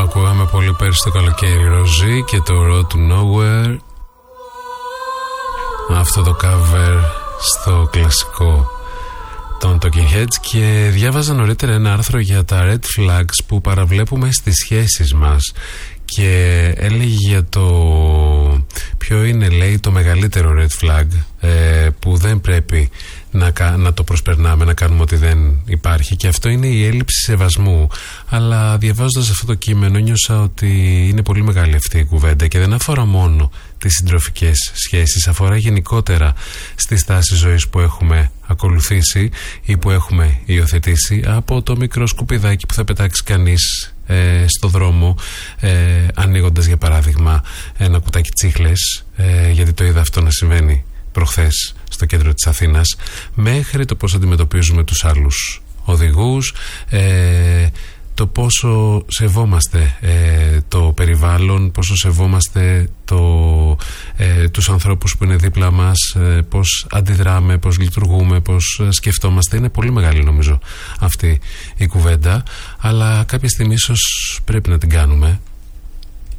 Ακούγαμε πολύ πέρυσι το καλοκαίρι Ροζή και το Road to Nowhere. Αυτό το cover στο κλασικό των Talking Heads. Και διάβαζα νωρίτερα ένα άρθρο για τα red flags που παραβλέπουμε στις σχέσεις μας. Και έλεγε για το ποιο είναι, λέει, το μεγαλύτερο red flag που δεν πρέπει να το προσπερνάμε, να κάνουμε ότι δεν υπάρχει, και αυτό είναι η έλλειψη σεβασμού. Αλλά διαβάζοντας αυτό το κείμενο νιώσα ότι είναι πολύ μεγάλη αυτή η κουβέντα και δεν αφορά μόνο τις συντροφικές σχέσεις, αφορά γενικότερα στη στάση ζωής που έχουμε ακολουθήσει ή που έχουμε υιοθετήσει, από το μικρό σκουπιδάκι που θα πετάξει κανείς στο δρόμο, ανοίγοντας για παράδειγμα ένα κουτάκι τσίχλες, γιατί το είδα αυτό να συμβαίνει προχθές στο κέντρο της Αθήνας, μέχρι το πώς αντιμετωπίζουμε τους άλλους οδηγούς, το πόσο σεβόμαστε το περιβάλλον, πόσο σεβόμαστε τους ανθρώπους που είναι δίπλα μας, πώς αντιδράμε, πώς λειτουργούμε, πώς σκεφτόμαστε. Είναι πολύ μεγάλη νομίζω αυτή η κουβέντα, αλλά κάποια στιγμή ίσως πρέπει να την κάνουμε.